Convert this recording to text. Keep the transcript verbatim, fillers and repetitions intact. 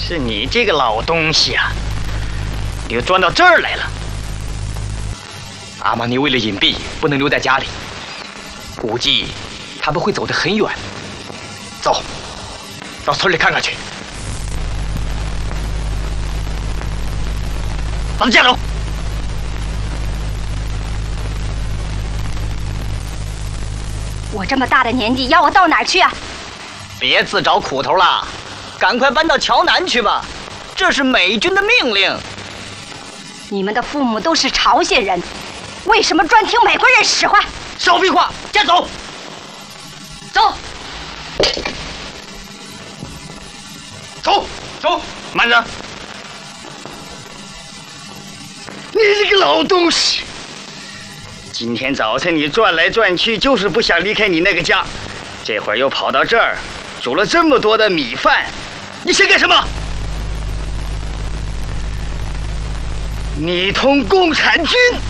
是你这个老东西啊，你又钻到这儿来了。阿玛尼为了隐蔽，不能留在家里，估计他们会走得很远。走，到村里看看去。把他架住！ 我这么大的年纪，要我到哪儿去啊？ 别自找苦头了，赶快搬到桥南去吧，这是美军的命令。 你们的父母都是朝鲜人，为什么专听美国人使唤？ 少废话，架走！走！走走，慢着！你这个老东西！今天早晨你转来转去，就是不想离开你那个家，这会儿又跑到这儿，煮了这么多的米饭，你想干什么？你同共产军